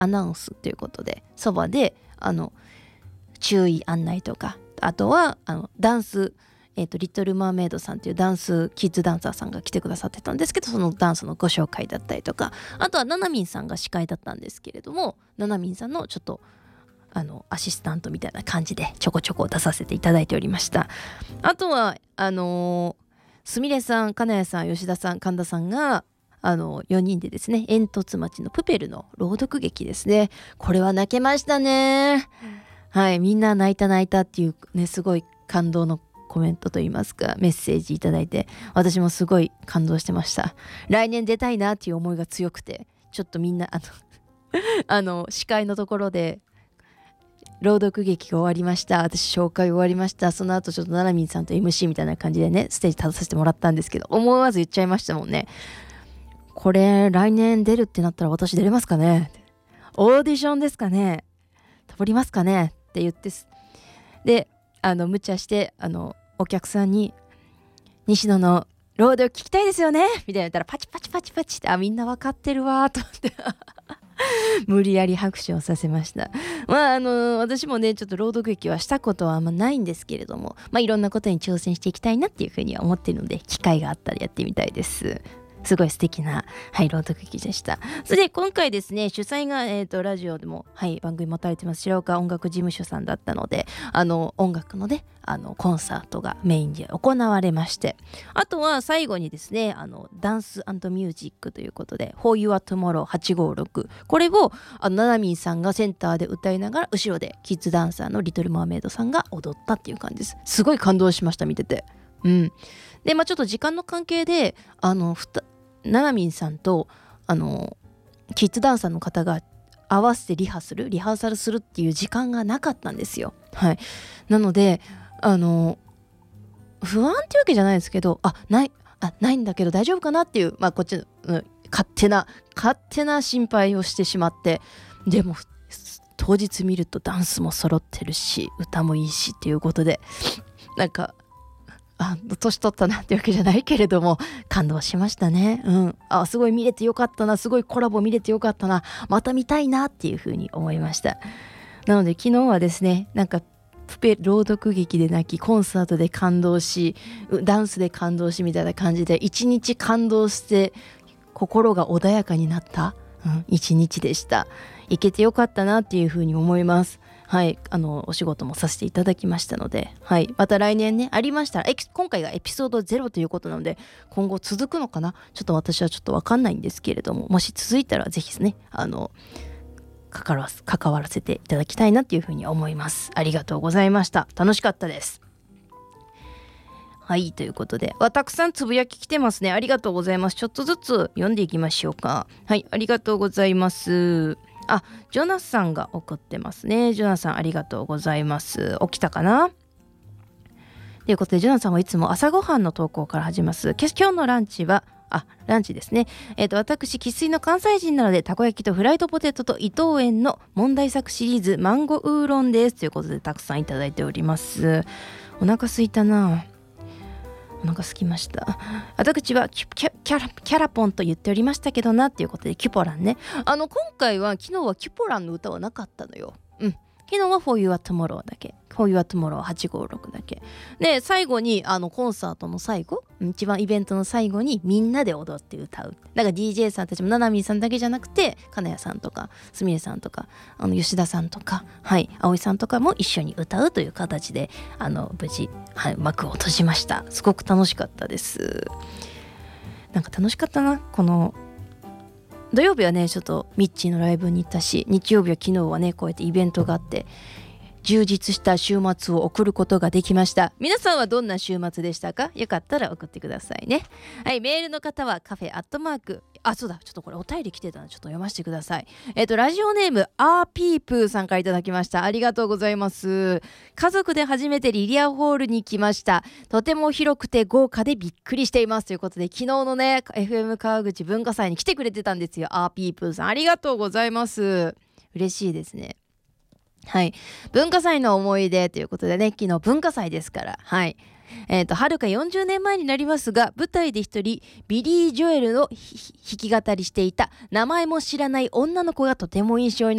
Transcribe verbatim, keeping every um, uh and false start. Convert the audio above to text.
アナウンスということで、そばであの注意案内とか、あとはあのダンス、えーと、リトルマーメイドさんというダンスキッズダンサーさんが来てくださってたんですけど、そのダンスのご紹介だったりとか、あとはななみんさんが司会だったんですけれども、ななみんさんのちょっとあのアシスタントみたいな感じでちょこちょこ出させていただいておりました。あとはあのすみれさん、金谷さん、吉田さん、神田さんがあのよにんでですね、煙突町のプペルの朗読劇ですね。これは泣けましたね。はい、みんな泣いた泣いたっていうね、すごい感動のコメントといいますか、メッセージいただいて、私もすごい感動してました。来年出たいなっていう思いが強くて、ちょっとみんなあのあの司会のところで朗読劇が終わりました、私紹介終わりました、その後ちょっとななみんさんと エムシー みたいな感じでね、ステージ立たさせてもらったんですけど、思わず言っちゃいましたもんね。これ来年出るってなったら私出れますかね、オーディションですかね、通りますかねって言って、であの無茶してあのお客さんに西野の朗読聞きたいですよねみたいな言ったら、パチパチパチパチって、あ、みんな分かってるわーと思って無理やり拍手をさせました。まああの私もねちょっと朗読劇はしたことはあんまないんですけれども、まあいろんなことに挑戦していきたいなっていうふうには思っているので、機会があったらやってみたいです。すごい素敵な、はい、朗読劇でした。それで今回ですね、主催が、えーと、ラジオでも、はい、番組持たれてます白岡音楽事務所さんだったので、あの音楽のねあのコンサートがメインで行われまして、あとは最後にですね、あのダンス&ミュージックということで For Your Tomorrow はちごろく、これをあのななみんさんがセンターで歌いながら、後ろでキッズダンサーのリトルマーメイドさんが踊ったっていう感じです。すごい感動しました、見てて。うんで、まあちょっと時間の関係であのふたななみんさんとあのキッズダンサーの方が合わせてリハするリハーサルするっていう時間がなかったんですよ。はい、なのであの不安っていうわけじゃないですけど、あないあないんだけど大丈夫かなっていう、まあこっちの、うん、勝手な勝手な心配をしてしまって、でも当日見るとダンスも揃ってるし歌もいいしっていうことで、なんかあ年取ったなってわけじゃないけれども感動しましたね。うん、あすごい見れてよかったな、すごいコラボ見れてよかったな、また見たいなっていうふうに思いました。なので昨日はですね、なんかプペ朗読劇で泣き、コンサートで感動し、ダンスで感動しみたいな感じで一日感動して心が穏やかになった、うん、一日でした。行けてよかったなっていうふうに思います。はい、あのお仕事もさせていただきましたので、はい、また来年ねありましたら、今回がエピソードゼロということなので今後続くのかな、ちょっと私はちょっと分かんないんですけれども、もし続いたらぜひですねあの関わら関わらせていただきたいなっていうふうに思います。ありがとうございました。楽しかったです。はい、ということで、わたくさんつぶやき来てますね。ありがとうございます。ちょっとずつ読んでいきましょうか。はい、ありがとうございます。あ、ジョナスさんが送ってますね。ジョナスさんありがとうございます。起きたかなということで、ジョナスさんはいつも朝ごはんの投稿から始めます。今日のランチはあ、ランチですね。えっと、私、生粋の関西人なので、たこ焼きとフライドポテトと伊藤園の問題作シリーズ、マンゴーウーロンです。ということで、たくさんいただいております。お腹すいたな。お腹すきました。私はキャ、キャ、キャラ、キャラポンと言っておりましたけどな、っていうことで、キュポランね。あの、今回は、昨日はキュポランの歌はなかったのよ。うん。昨日は For Your Tomorrow だけ。For Your Tomorrow はちごろくだけ。で、最後に、あの、コンサートの最後、一番イベントの最後にみんなで踊って歌う。だから ディージェー さんたちも、ななみんさんだけじゃなくて、金谷さんとか、すみれさんとか、あの、吉田さんとか、はい、葵さんとかも一緒に歌うという形で、あの、無事、はい、幕を閉じました。すごく楽しかったです。なんか楽しかったな、この、土曜日はねちょっとミッチーのライブに行ったし、日曜日は昨日はねこうやってイベントがあって充実した週末を送ることができました。皆さんはどんな週末でしたか？よかったら送ってくださいね。はい、メールの方はカフェアットマーク、あ、そうだ、ちょっとこれお便り来てたのでちょっと読ませてください。えっとラジオネームアーピープーさんからいただきました。ありがとうございます。家族で初めてリリアホールに来ました。とても広くて豪華でびっくりしていますということで、昨日のね エフエム 川口文化祭に来てくれてたんですよ。アーピープーさんありがとうございます。嬉しいですね。はい、文化祭の思い出ということでね、昨日文化祭ですから、はい、 えーと、はるかよんじゅうねんまえになりますが、舞台で一人、ビリー・ジョエルの弾き語りしていた名前も知らない女の子がとても印象に